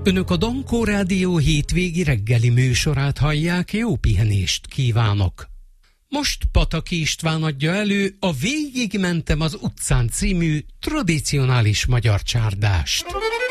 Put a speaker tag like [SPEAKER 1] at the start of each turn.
[SPEAKER 1] Önök a Dankó Rádió hétvégi reggeli műsorát hallják, jó pihenést kívánok! Most Pataki István adja elő a Végigmentem az utcán című tradicionális magyar csárdást.